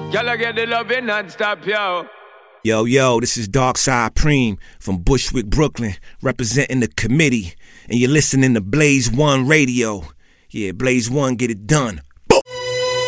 Y'all get the loving non-stop, yo. Yo, this is Darkside Preem from Bushwick, Brooklyn, representing the committee. And you're listening to Blaze One Radio. Yeah, Blaze One, get it done.